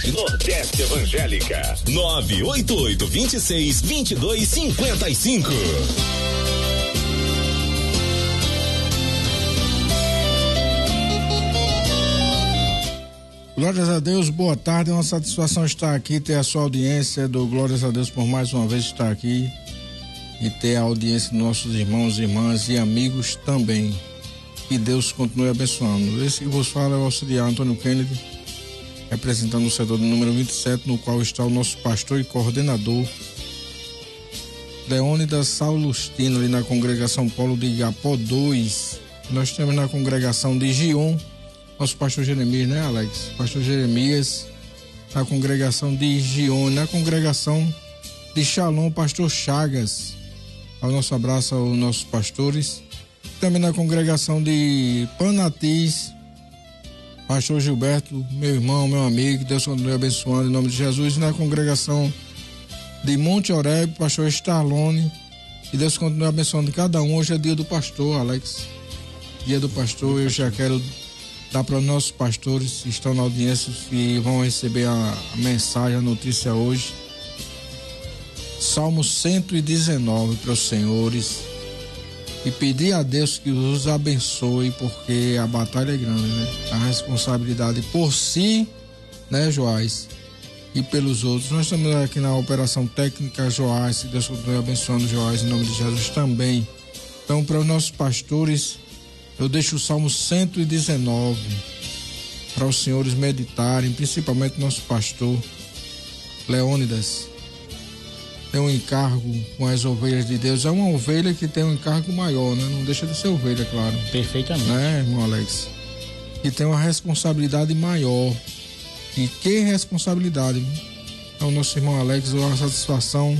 Nordeste Evangélica. 988-26-2255. Glórias a Deus, boa tarde, é uma satisfação estar aqui, ter a sua audiência, do glórias a Deus por mais uma vez estar aqui e ter a audiência dos nossos irmãos, irmãs e amigos também. Que Deus continue abençoando. Esse que vos fala é o auxiliar Antônio Kennedy, representando o setor do número 27, no qual está o nosso pastor e coordenador Leônidas Saulustino, ali na congregação Polo de Igapó 2. Nós temos na congregação de Gion nosso pastor Jeremias, né, Alex? Pastor Jeremias, na congregação de Gion, na congregação de Shalom, pastor Chagas. Ao nosso abraço aos nossos pastores. Também na congregação de Panatis, pastor Gilberto, meu irmão, meu amigo, que Deus continue abençoando em nome de Jesus. E na congregação de Monte Oreb, pastor Starlone, que Deus continue abençoando cada um. Hoje é dia do pastor, Alex. Dia do pastor, eu já quero dar para os nossos pastores que estão na audiência, que vão receber a mensagem, a notícia hoje. Salmo 119 para os senhores. E pedir a Deus que os abençoe, porque a batalha é grande, né? A responsabilidade por si, né, Joás? E pelos outros. Nós estamos aqui na operação técnica Joás, que Deus continue abençoando Joás em nome de Jesus também. Então, para os nossos pastores, eu deixo o Salmo 119 para os senhores meditarem, principalmente nosso pastor Leônidas. Tem um encargo com as ovelhas de Deus. É uma ovelha que tem um encargo maior, né? Não deixa de ser ovelha, claro. Perfeitamente. Né, irmão Alex? E tem uma responsabilidade maior. E que responsabilidade? Então, nosso irmão Alex, é uma satisfação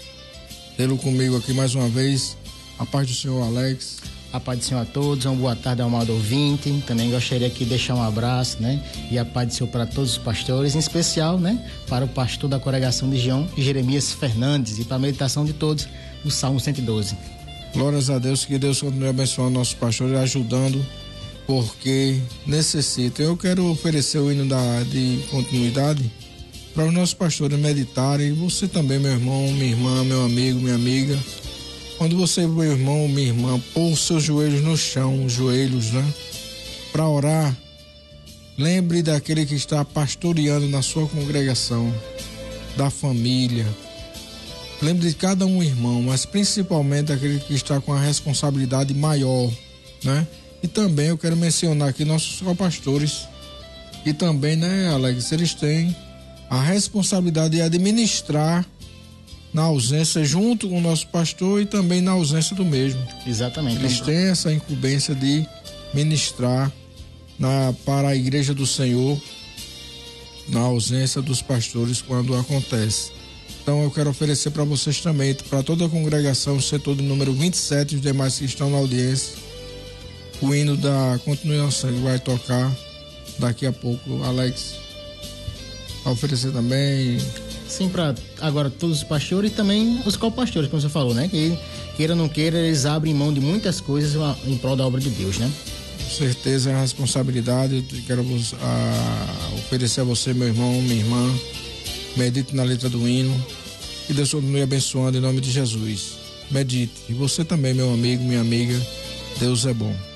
tê-lo comigo aqui mais uma vez. A paz do Senhor, Alex. A paz do Senhor a todos, uma boa tarde ao amado ouvinte. Também gostaria aqui de deixar um abraço, né? E a paz do Senhor para todos os pastores, em especial, né? Para o pastor da congregação de Gion, Jeremias Fernandes, e para a meditação de todos, o Salmo 112. Glórias a Deus, que Deus continue abençoando nossos pastores, ajudando, porque necessitam. Eu quero oferecer o hino de continuidade para os nossos pastores meditarem. Você também, meu irmão, minha irmã, meu amigo, minha amiga. Quando você, meu irmão, minha irmã, pôr os seus joelhos no chão, os joelhos, né? Para orar, lembre daquele que está pastoreando na sua congregação, da família. Lembre de cada um irmão, mas principalmente daquele que está com a responsabilidade maior, né? E também eu quero mencionar aqui nossos copastores, que também, né, Alex, eles têm a responsabilidade de administrar na ausência, junto com o nosso pastor, e também na ausência do mesmo. Exatamente. Eles têm essa incumbência de ministrar para a igreja do Senhor na ausência dos pastores quando acontece. Então eu quero oferecer para vocês também, para toda a congregação, o setor do número 27 e os demais que estão na audiência, o hino da continuação que vai tocar daqui a pouco. Alex, vai oferecer também. Sim, para agora todos os pastores e também os copastores, como você falou, né? Que queira ou não queira, eles abrem mão de muitas coisas em prol da obra de Deus, né? Com certeza é uma responsabilidade. Eu quero oferecer a você, meu irmão, minha irmã. Medite na letra do hino. Que Deus continue abençoando em nome de Jesus. Medite. E você também, meu amigo, minha amiga. Deus é bom.